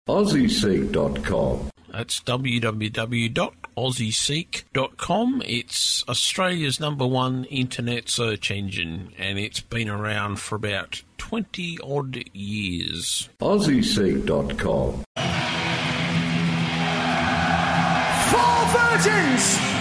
AussieSeek.com. That's www.aussieseek.com. It's Australia's #1 internet search engine, and it's been around for about 20-odd years. AussieSeek.com. Four virgins!